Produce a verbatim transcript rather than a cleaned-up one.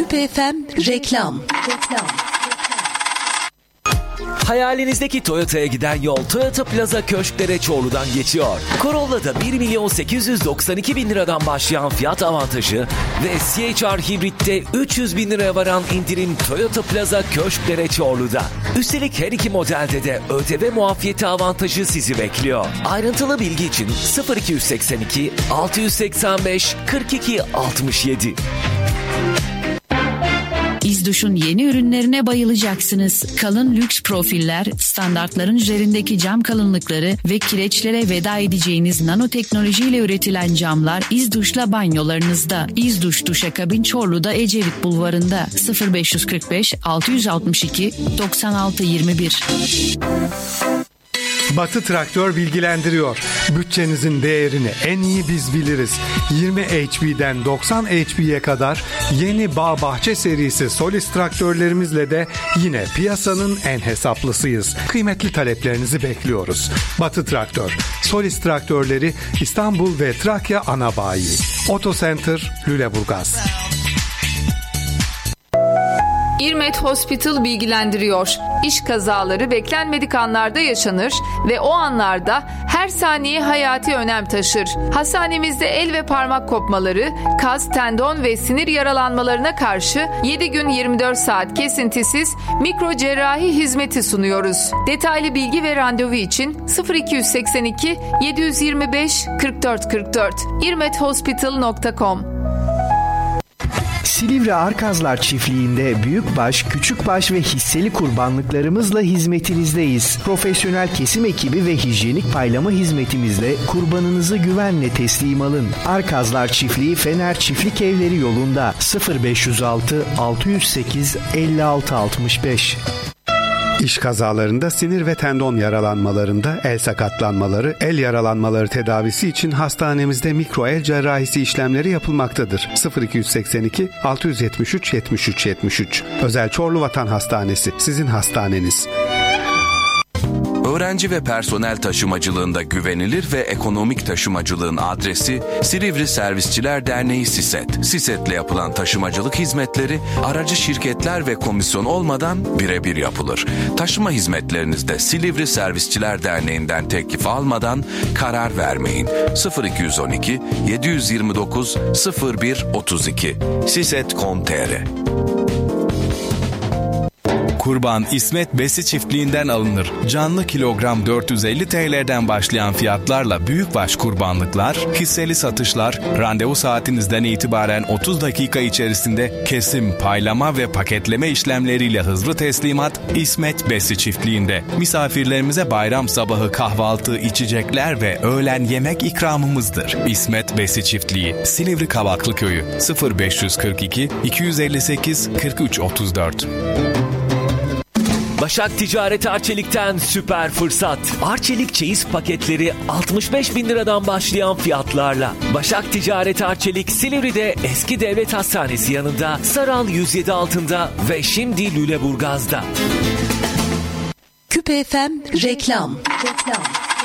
Küpe F M reklam. Reklam. Hayalinizdeki Toyota'ya giden yol Toyota Plaza Köşklere Çorlu'dan geçiyor. Corolla'da bir milyon sekiz yüz doksan iki bin liradan başlayan fiyat avantajı ve C H R Hibrit'te üç yüz bin liraya varan indirim Toyota Plaza Köşklere Çorlu'da. Üstelik her iki modelde de ÖTV muafiyeti avantajı sizi bekliyor. Ayrıntılı bilgi için sıfır iki seksen iki altı seksen beş kırk iki altmış yedi. İzduş'un yeni ürünlerine bayılacaksınız. Kalın lüks profiller, standartların üzerindeki cam kalınlıkları ve kireçlere veda edeceğiniz nanoteknolojiyle üretilen camlar İzduş'la banyolarınızda. İzduş Duşakabin Çorlu'da Ecevit Bulvarı'nda sıfır beş kırk beş altı altı iki doksan altı yirmi bir. Batı Traktör bilgilendiriyor. Bütçenizin değerini en iyi biz biliriz. yirmi H P'den doksan H P'ye kadar yeni Bağ Bahçe serisi Solis traktörlerimizle de yine piyasanın en hesaplısıyız. Kıymetli taleplerinizi bekliyoruz. Batı Traktör, Solis traktörleri İstanbul ve Trakya ana bayi. Auto Center, Lüleburgaz. İrmet Hospital bilgilendiriyor. İş kazaları beklenmedik anlarda yaşanır ve o anlarda her saniye hayati önem taşır. Hastanemizde el ve parmak kopmaları, kas, tendon ve sinir yaralanmalarına karşı yedi gün yirmi dört saat kesintisiz mikro cerrahi hizmeti sunuyoruz. Detaylı bilgi ve randevu için sıfır iki seksen iki yedi yirmi beş kırk dört kırk dört irmet hospital nokta com. Silivri Arkazlar Çiftliği'nde büyükbaş, küçükbaş ve hisseli kurbanlıklarımızla hizmetinizdeyiz. Profesyonel kesim ekibi ve hijyenik paylama hizmetimizle kurbanınızı güvenle teslim alın. Arkazlar Çiftliği Fener Çiftlik Evleri yolunda sıfır beş altı altı yüz sekiz elli altı altmış beş. İş kazalarında, sinir ve tendon yaralanmalarında, el sakatlanmaları, el yaralanmaları tedavisi için hastanemizde mikro el cerrahisi işlemleri yapılmaktadır. sıfır iki seksen iki altı yetmiş üç yetmiş üç yetmiş üç. Özel Çorlu Vatan Hastanesi, sizin hastaneniz. Öğrenci ve personel taşımacılığında güvenilir ve ekonomik taşımacılığın adresi Silivri Servisçiler Derneği SİSET. SİSET'le yapılan taşımacılık hizmetleri aracı şirketler ve komisyon olmadan birebir yapılır. Taşıma hizmetlerinizde Silivri Servisçiler Derneği'nden teklif almadan karar vermeyin. sıfır iki on iki yedi yirmi dokuz sıfır bir otuz iki siset nokta com nokta tr. Kurban İsmet Besi Çiftliği'nden alınır. Canlı kilogram dört yüz elli Türk lira'dan başlayan fiyatlarla büyükbaş kurbanlıklar, hisseli satışlar, randevu saatinizden itibaren otuz dakika içerisinde kesim, paylama ve paketleme işlemleriyle hızlı teslimat İsmet Besi Çiftliği'nde. Misafirlerimize bayram sabahı kahvaltı, içecekler ve öğlen yemek ikramımızdır. İsmet Besi Çiftliği, Silivri Kavaklı Köyü, sıfır beş kırk iki iki yüz elli sekiz kırk üç otuz dört. Başak Ticaret Arçelik'ten süper fırsat. Arçelik çeyiz paketleri altmış beş bin liradan başlayan fiyatlarla. Başak Ticaret Arçelik Silivri'de eski devlet hastanesi yanında, Saral yüz yedi altında ve şimdi Lüleburgaz'da. Küpe F M reklam. Reklam.